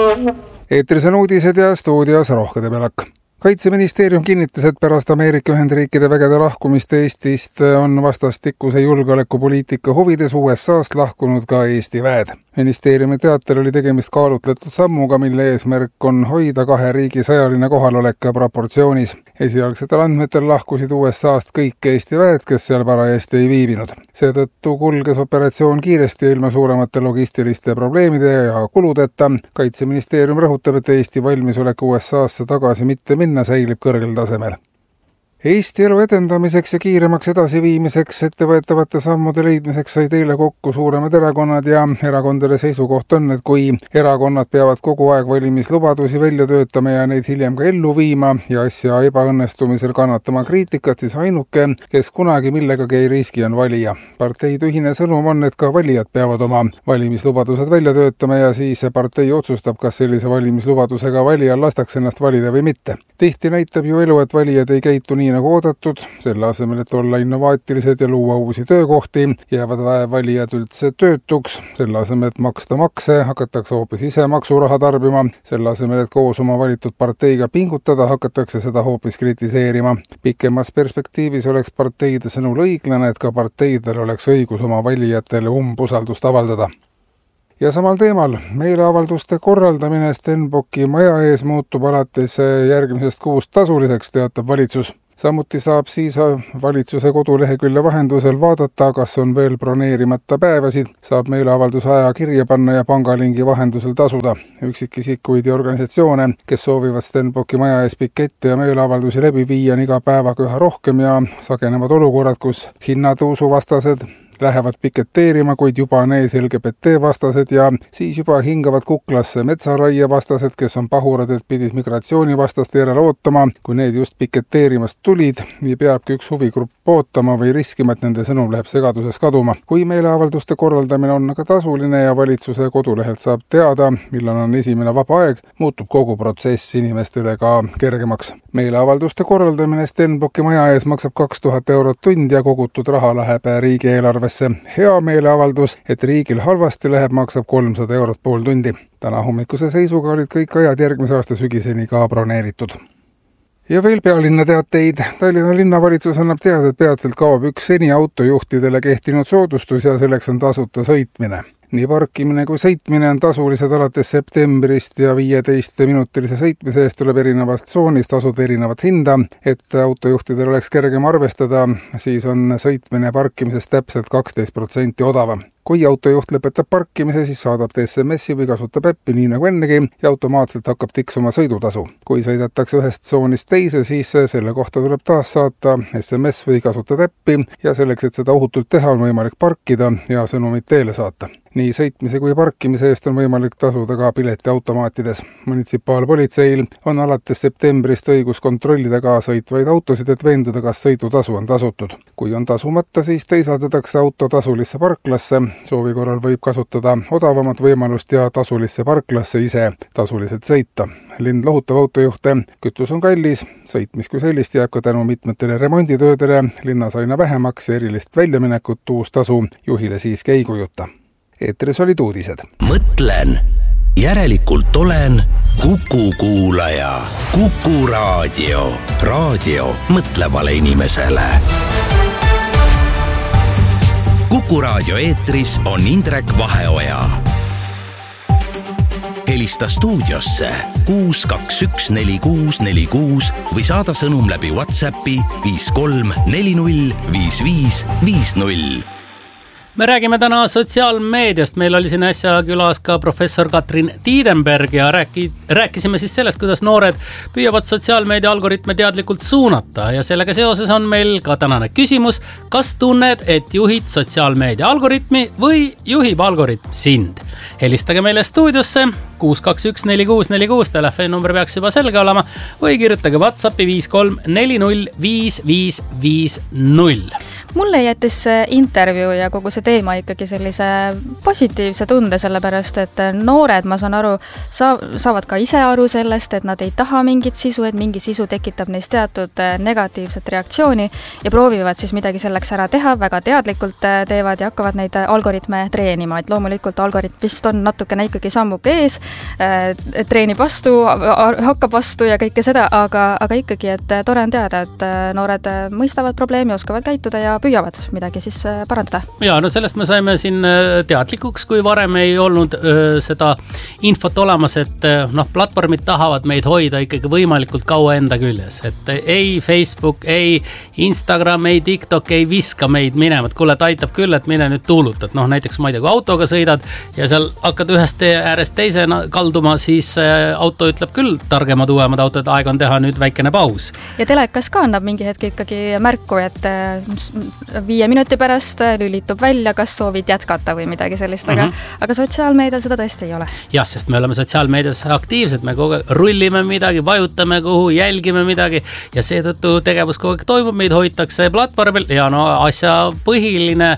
Eetris on uudised ja stuudios Rohke Debelak. Kaitseministeerium kinnitas, et pärast Ameerika Ühendriikide vägede lahkumist Eestist on vastastikuse julgeolekupoliitika huvides USA'st lahkunud ka Eesti väed. Ministeeriumi teatel oli tegemist kaalutletud sammuga, mille eesmärk on hoida kahe riigi sõjaline kohalolek proportsioonis. Esialgsetel andmetel lahkusid USA'st kõik Eesti väed, kes seal parajasti ei viibinud. Seetõttu kulges operatsioon kiiresti ja ilma suuremate logistiliste probleemide ja kuludeta. Kaitseministeerium rõhutab, et Eesti valmisolek USA'sse tagasi mitte minna säilib kõrgel tasemel. Eesti elu edendamiseks ja kiiremaks edasiviimiseks ettevõetavate sammude leidmiseks said eile kokku suuremad erakonnad ja erakondade seisukoht on, et kui erakonnad peavad kogu aeg valimislubadusi välja töötama ja neid hiljem ka ellu viima ja asja ebaõnnestumisel kannatama kriitikat, siis ainuke, kes kunagi millegagi ei riski, on valija. Parteide ühine sõnum on, et ka valijad peavad oma valimislubadused välja töötama ja siis partei otsustab, kas sellise valimislubadusega valijal lastakse ennast valida või mitte. Tihti näitab ju elu, et valijad ei käitu nii nagu oodatud, selle asemel, et olla innovaatilised ja luua uusi töökohti, jäävad valijad üldse töötuks, selle asemel, et maksta makse, hakatakse hoopis ise maksuraha tarbima, selle asemel, et koos oma valitud parteiga pingutada, hakatakse seda hoopis kritiseerima. Pikemas perspektiivis oleks parteide sõnul õiglane, et ka parteidel oleks õigus oma valijatele umbusaldust avaldada. Ja samal teemal, meeleavalduste korraldamine Stenbocki maja ees muutub alates järgmisest kuust tasuliseks, teatab valitsus. Samuti saab siis valitsuse kodulehekülje vahendusel vaadata, kas on veel broneerimata päevasid, saab meeleavalduse aja kirja panna ja pangalingi vahendusel tasuda. Üksikisikuid ja organisatsioone, kes soovivad Stenbocki maja ees pikette ja meeleavaldusi läbi viia, on iga päevaga üha rohkem ja sagenevad olukorrad, kus hinnatõusu vastased lähevad piketeerima, kuid juba on ees LGBT vastased ja siis juba hingavad kuklasse metsaraie vastased, kes on pahurad, et pidid migratsioonivastast järele ootama. Kui need just piketeerimast tulid, nii peabki üks huvigrupp ootama või riskima, et nende sõnum läheb segaduses kaduma. Kui meeleavalduste korraldamine on aga tasuline ja valitsuse kodulehelt saab teada, millal on esimene vaba aeg, muutub kogu protsess inimestele ka kergemaks. Meeleavalduste korraldamine Stenbocki maja ees maksab 2000 eurot tund ja kogutud raha läheb riigieelarvesse. Hea meeleavaldus, et riigil halvasti läheb, maksab 300 eurot pool tundi. Täna hommikuse seisuga olid kõik ajad järgmise aasta sügiseni ka broneeritud. Ja veel pealinna teateid. Tallinna linnavalitsus annab teada, et peatselt kaob üks seni autojuhtidele kehtinud soodustus ja selleks on tasuta sõitmine. Nii parkimine kui sõitmine on tasulised alates septembrist ja 15-minutilise sõitmise eest tuleb erinevast tsoonist tasuda erinevat hinda. Et autojuhtidel oleks kergem arvestada, siis on sõitmine parkimisest täpselt 12% odavam. Kui autojuht lõpetab parkimise, siis saadab ta SMS-i või kasutab äppi nii nagu ennegi ja automaatselt hakkab tiksuma sõidutasu. Kui sõidetakse ühest tsoonist teise, siis selle kohta tuleb taas saata SMS või kasutada äppi ja selleks, et seda ohutult teha, on võimalik parkida ja sõnumit teele saata. Nii sõitmise kui parkimise eest on võimalik tasuda ka piletiautomaatides. Munitsipaalpolitseil on alates septembrist õigus kontrollida ka sõitvaid autosid, et veenduda, kas sõidutasu on tasutud. Kui on tasumata, siis teisaldatakse auto tasulisse parklasse. Soovi korral võib kasutada odavamat võimalust ja tasulisse parklasse ise tasuliselt sõita. Linn lohutab autojuhte, kütus on kallis, sõitmis kui sellist jääb ka tänu mitmetele remonditöödele, linnas aina vähemaks ja erilist väljaminekut uus tasu juhile siiski ei kujuta. Eetris olid uudised. Mõtlen, järelikult olen Kuku kuulaja. Kuku raadio. Raadio mõtlevale inimesele. Kuku raadio eetris on Indrek Vaheoja. Helista stuudiosse 6214646 või saada sõnum läbi WhatsAppi 53405550. Me räägime täna sotsiaalmeediast. Meil oli siin äsja külas ka professor Katrin Tiidenberg ja rääkisime siis sellest, kuidas noored püüavad sotsiaalmeedia algoritme teadlikult suunata. Ja sellega seoses on meil ka tänane küsimus. Kas tunned, et juhid sotsiaalmeedia algoritmi või juhib algoritm sind? Helistage meile stuudiosse 6214646, telefoninumber peaks juba selge olema, või kirjutage WhatsAppi 53405550. Mulle jättis see intervjuu ja kogu see teema ikkagi sellise positiivse tunde, sellepärast et noored, ma saan aru, saavad ka ise aru sellest, et nad ei taha mingit sisu, et mingi sisu tekitab neist teatud negatiivset reaktsiooni ja proovivad siis midagi selleks ära teha, väga teadlikult teevad ja hakkavad neid algoritme treenima, et loomulikult algoritm vist on natukene ikkagi sammuke ees, treenib vastu, hakkab vastu ja kõike seda, aga ikkagi, et tore on teada, et noored mõistavad probleemi, oskavad käituda ja püüavad midagi siis parandada. Ja, no sellest me saime siin teadlikuks, kui varem ei olnud seda infot olemas, et platvormid tahavad meid hoida ikkagi võimalikult kaua enda küljes, et ei Facebook, ei Instagram, ei TikTok ei viska meid minema, et kuule, et aitab küll, et mine nüüd tuulutad. Näiteks ma ei tea, kui autoga sõidad ja seal hakkad ühest tee äärest teise kalduma, siis auto ütleb küll targemad uuemad autod, aeg on teha nüüd väikene paus. Ja telekas ka annab mingi hetk ikkagi märku, et 5 minuti pärast lülitub välja, kas soovid jätkata või midagi sellist, aga sotsiaalmeedial seda tõesti ei ole. Jah, sest me oleme sotsiaalmeedias aktiivsed, me kogu aeg rullime midagi, vajutame kuhu, jälgime midagi ja seetõttu tegevus kogu aeg toimub, meid hoitakse platvormil ja asja põhiline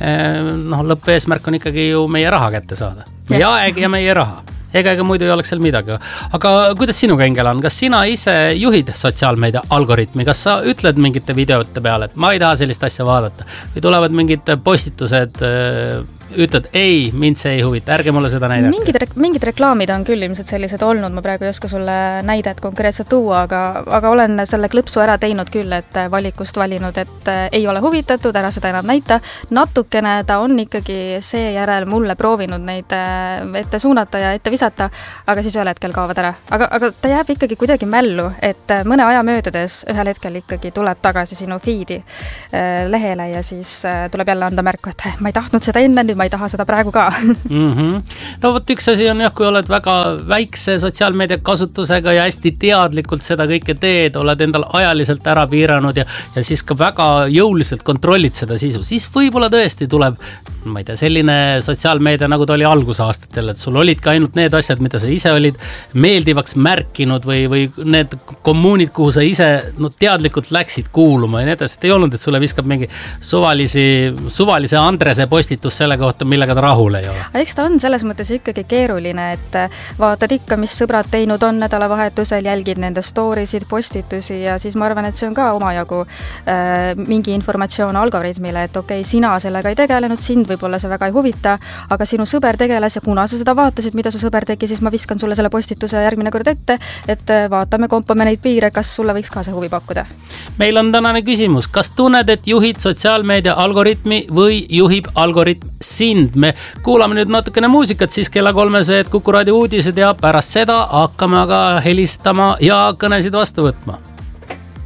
lõppeesmärk on ikkagi ju meie raha kätte saada. Meie aeg ja meie raha. Ega muidu ei oleks seal midagi. Aga kuidas sinuga, Ingela, on? Kas sina ise juhid sotsiaalmeedia algoritmi? Kas sa ütled mingite videote peale, et ma ei taha sellist asja vaadata? Või tulevad mingid postitused, ütled, ei, mind see ei huvita, ärge mulle seda näidata? Mingid reklaamid on küll ilmselt sellised olnud, ma praegu ei oska sulle näidet konkreetselt tuua, aga olen selle klõpsu ära teinud küll, et valikust valinud, et ei ole huvitatud, ära seda enam näita. Natukene ta on ikkagi seejärel mulle proovinud neid ette suunata ja ette visata, aga siis ühel hetkel kaovad ära. Aga ta jääb ikkagi kuidagi mällu, et mõne aja möödudes ühel hetkel ikkagi tuleb tagasi sinu feedi lehele ja siis tuleb jälle anda märku, et ma ei tahtnud seda enne, nüüd ma ei taha seda praegu ka. No võt üks asi on jah, kui oled väga väikse sotsiaalmeedia kasutusega ja hästi teadlikult seda kõike teed, oled endal ajaliselt ära piiranud ja siis ka väga jõuliselt kontrollid seda sisu, siis võib-olla tõesti tuleb, ma ei tea, selline sotsiaalmeedia, nagu ta oli algusaastatel, et sul olid ka ainult need asjad, mida sa ise olid meeldivaks märkinud või need kommuunid, kuhu sa ise teadlikult läksid kuuluma ja nii edasi, et ei olnud, et sulle viskab mingi suvalise Andrese postitus selle kohta, millega ta rahul ei ole. Eks ta on selles mõttes ikkagi keeruline, et vaatad ikka, mis sõbrad teinud on nädalavahetusel, jälgid nende storysid, postitusi ja siis ma arvan, et see on ka omajagu mingi informatsioon algoritmile, et okei, sina sellega ei tegelenud, sind võib-olla see väga ei huvita, aga sinu sõber tegeles ja kuna sa seda vaatasid, mida su sõber tegi, siis ma viskan sulle selle postituse järgmine kord ette, et vaatame, kompame neid piire, kas sulle võiks ka see huvi pakkuda. Meil on tänane küsimus, kas tunned, et juhid sotsiaalmeedia algoritmi või juhib algoritm sind? Me kuulame nüüd natukene muusikat, siis kella 3 Kuku raadio uudised ja pärast seda hakkame aga helistama ja kõnesid vastu võtma.